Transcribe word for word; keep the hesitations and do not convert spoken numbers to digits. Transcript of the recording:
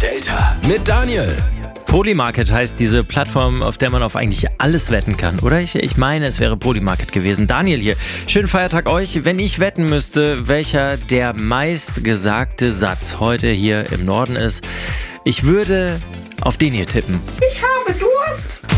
Weltdelta mit Daniel. Polymarket heißt diese Plattform, auf der man auf eigentlich alles wetten kann, oder? Ich, ich meine, es wäre Polymarket gewesen. Daniel hier. Schönen Feiertag euch. Wenn ich wetten müsste, welcher der meistgesagte Satz heute hier im Norden ist, ich würde auf den hier tippen. Ich habe Durst.